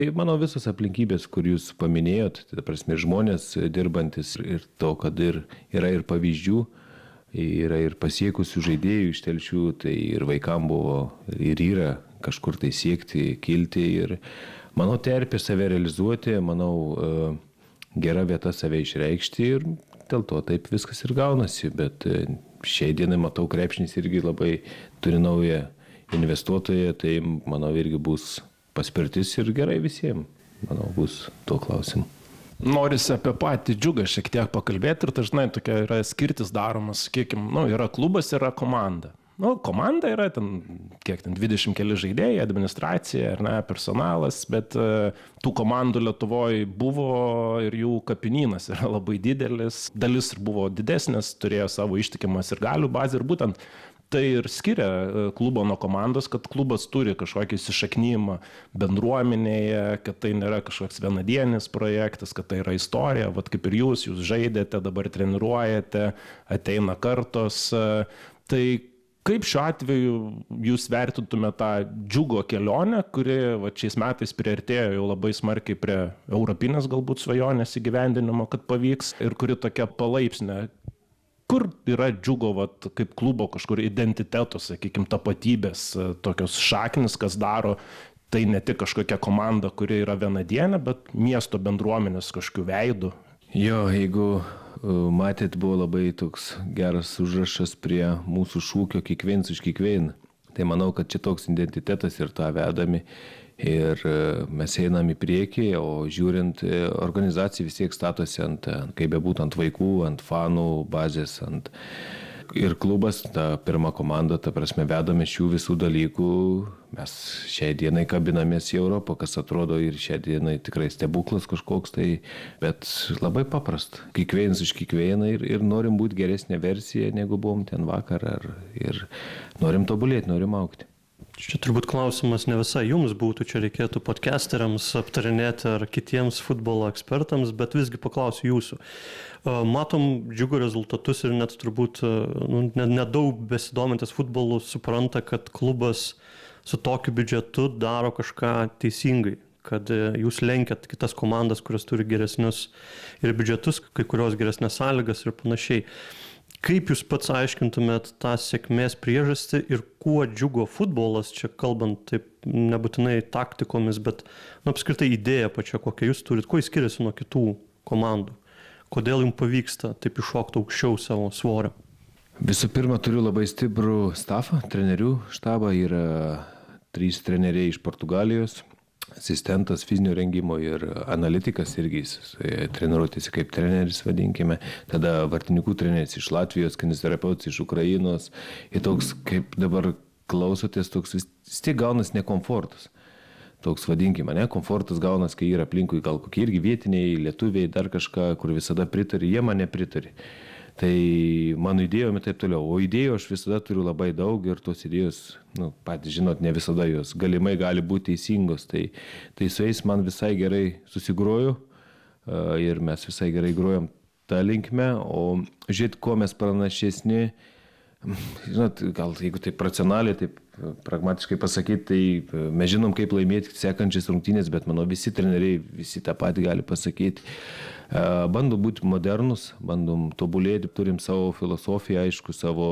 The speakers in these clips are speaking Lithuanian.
Tai manau visos aplinkybės, kur jūs paminėjot, tai prasme žmonės dirbantis ir to, kad yra ir pavyzdžių, yra ir pasiekusių žaidėjų iš Telšių, tai ir vaikam buvo ir yra kažkur tai siekti, kilti ir manau terpė save realizuoti, manau gera vieta save išreikšti ir dėl to taip viskas ir gaunasi, bet šiai dienai matau krepšinis irgi labai turi naują investuotoją, tai manau irgi bus paspirtis ir gerai visiems, manau, bus tuo klausimu. Norisi apie patį Džiugą šiek tiek pakalbėti ir dažnai tokia yra skirtis daromas, sakykime, yra klubas, yra komanda. Komanda yra ten 20 keli žaidėjai, administracija, ar ne, personalas, bet tų komandų Lietuvoje buvo ir jų kapinynas yra labai didelis, dalis ir buvo didesnės, turėjo savo ištikimas ir galių bazę ir būtent tai ir skiria klubo nuo komandos, kad klubas turi kažkokį įsišaknijimą bendruomenėje, kad tai nėra kažkoks vienadienis projektas, kad tai yra istorija, vat kaip ir jūs žaidėte, dabar treniruojate, ateina kartos. Tai kaip šiuo atveju jūs vertintume tą Džiugo kelionę, kuri šiais metais priartėjo jau labai smarkiai prie europinės galbūt svajonės įgyvendinimo, kad pavyks, ir kuri tokia palaipsnė? Kur yra Džiugo kaip klubo kažkur identiteto, sakykime, tapatybės, tokios šaknis, kas daro tai ne tik kažkokia komanda, kuri yra vienadienė, bet miesto bendruomenės kažkokių veidų? Jo, jeigu matėt, buvo labai toks geras užrašas prie mūsų šūkio kiekvienas už kiekvieną. Tai manau, kad čia toks identitetas ir tą vedami. Ir mes einam į priekį, o žiūrint, organizacija vis tiek statosi ant, kaip bebūtų, ant vaikų, ant fanų bazės, ir klubas, ta pirma komanda, ta prasme, vedame šių visų dalykų. Mes šiai dienai kabinamės į Europą, kas atrodo ir šiai dienai tikrai stebuklas kažkoks, tai, bet labai paprasta. Kiekvienas iš kiekvieną ir norim būti geresnė versija, negu buvom ten vakar, ir norim tobulėti, norim augti. Čia turbūt klausimas ne visai jums būtų, čia reikėtų podcasteriams aptarinėti ar kitiems futbolo ekspertams, bet visgi paklausiu jūsų. Matom Džiugo rezultatus ir net turbūt nedaug besidomintis futbolu supranta, kad klubas su tokiu biudžetu daro kažką teisingai, kad jūs lenkiat kitas komandas, kurios turi geresnius ir biudžetus, kai kurios geresnės sąlygas ir panašiai. Kaip jūs pats aiškintumėt tą sėkmės priežastį ir kuo Džiugo futbolas, čia kalbant taip nebūtinai taktikomis, bet apskritai idėja pačia, kokią jūs turit, kuo jis skiriasi nuo kitų komandų? Kodėl jums pavyksta taip iššokti aukščiau savo svorio? Visų pirma, turiu labai stiprų stafą, trenerių štabą, yra 3 treneriai iš Portugalijos, asistentas fizinio rengimo ir analitikas irgi treniruotėsi kaip treneris, vadinkime, tada vartininkų treneris iš Latvijos, kineziterapeutas iš Ukrainos, ir toks, kaip dabar klausotės, toks vis tiek gaunas nekomfortas. Toks, vadinkime, komfortas gaunas, kai yra aplinkui gal kokie irgi vietiniai, lietuviai, dar kažką, kur visada pritari, jie man nepritari. Tai mano idėjom ir taip toliau. O idėjų aš visada turiu labai daug ir tos idėjos, patys žinot, ne visada jos galimai gali būti teisingos. Tai su jais man visai gerai susigroju ir mes visai gerai grojam tą linkmę. O žiūrėt, ko mes pranašesni, žinot, gal jeigu taip racionaliai, taip pragmatiškai pasakyti, tai mes žinom, kaip laimėti sekančias rungtynės, bet manau visi treneriai, visi tą patį gali pasakyti. Bandom būti modernus, bandom tobulėti, turim savo filosofiją, aišku, savo,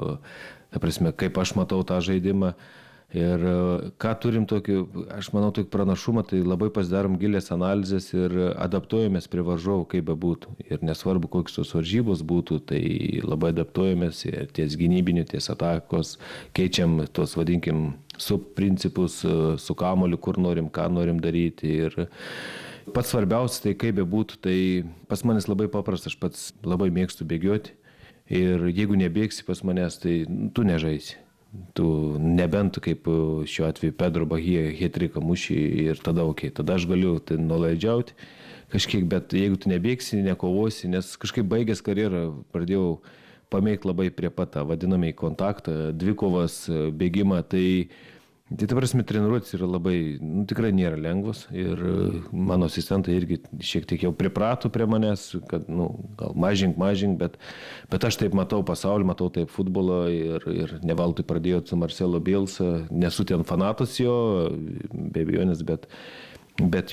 ta prasme, kaip aš matau tą žaidimą. Ir ką turim tokį, aš manau, tokį pranašumą, tai labai pasidarom gilės analizės ir adaptuojamės prie varžovų, kaip bebūtų. Ir nesvarbu, kokios tos varžybos būtų, tai labai adaptuojamės ties gynybinių, ties atakos, keičiam tos, vadinkim, subprincipus su kamuoliu, kur norim, ką norim daryti. Ir pats svarbiausia, tai kaip bebūtų, tai pas manęs labai paprasta, aš pats labai mėgstu bėgioti. Ir jeigu nebėgsi pas manęs, tai tu nežaisi. Tu nebent kaip šiuo atveju Pedro Bahija hetriką mušį ir tada tada aš galiu tai nuolaidžiauti kažkiek, bet jeigu tu nebėgsi, nekovosi, nes kažkaip baigęs karjerą pradėjau pamėgti labai prie pat tą vadinamąjį kontaktą, dvikovas, bėgimą, tai ta prasme treniruotis yra labai, tikrai nėra lengvas ir mano asistentai irgi šiek tiek jau priprato prie manęs, kad, gal mažink, bet aš taip matau pasaulį, matau taip futbolą ir neveltui pradėjau su Marcelo Bielsa, nesu ten fanatas jo, be abejonės, bet Bet